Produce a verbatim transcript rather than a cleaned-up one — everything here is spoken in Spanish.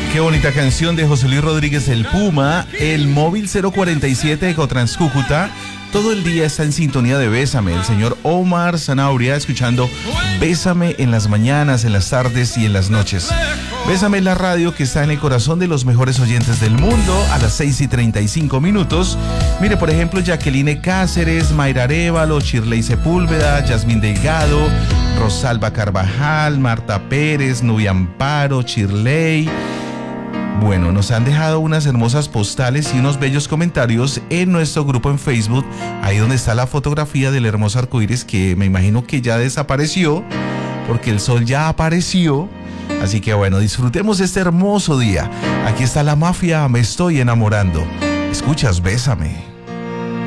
Qué bonita canción de José Luis Rodríguez el Puma. El móvil cero cuarenta y siete de Ecotrans Cúcuta todo el día está en sintonía de Bésame. El señor Omar Zanabria escuchando Bésame en las mañanas, en las tardes y en las noches. Bésame es la radio que está en el corazón de los mejores oyentes del mundo a las seis y treinta y cinco minutos. Mire, por ejemplo, Jacqueline Cáceres, Mayra Arévalo, Shirley Sepúlveda, Yasmín Delgado, Rosalba Carvajal, Marta Pérez, Nubia Amparo, Shirley. Bueno, nos han dejado unas hermosas postales y unos bellos comentarios en nuestro grupo en Facebook, ahí donde está la fotografía del hermoso arcoíris que me imagino que ya desapareció, porque el sol ya apareció. Así que bueno, disfrutemos este hermoso día. Aquí está la mafia, me estoy enamorando. Escuchas, Bésame.